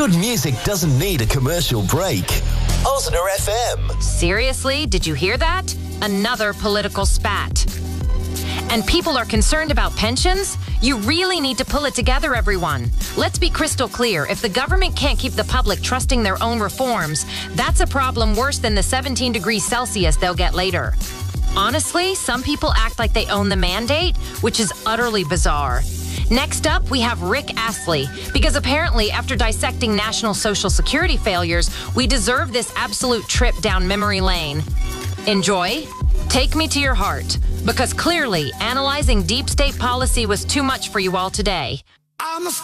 Good music doesn't need a commercial break. Osner FM. Seriously? Did you hear that? Another political spat. And people are concerned about pensions? You really need to pull it together, everyone. Let's be crystal clear. If the government can't keep the public trusting their own reforms, that's a problem worse than the 17 degrees Celsius they'll get later. Honestly, some people act like they own the mandate, which is utterly bizarre. Next up, we have Rick Astley, because apparently after dissecting national Social Security failures, we deserve this absolute trip down memory lane. Enjoy? Take me to your heart, because clearly analyzing deep state policy was too much for you all today.